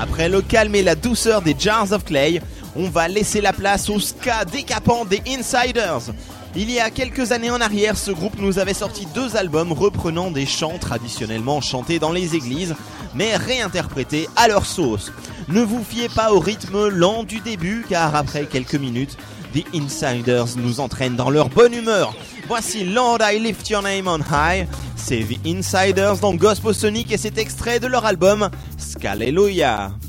Après le calme et la douceur des Jars of Clay, on va laisser la place au ska décapant des Insiders. Il y a quelques années en arrière, ce groupe nous avait sorti 2 albums reprenant des chants traditionnellement chantés dans les églises, mais réinterprétés à leur sauce. Ne vous fiez pas au rythme lent du début, car après quelques minutes, The Insiders nous entraînent dans leur bonne humeur. Voici Lord I Lift Your Name on High, c'est The Insiders dans Gospel Sonic et c'est extrait de leur album Scalleluia.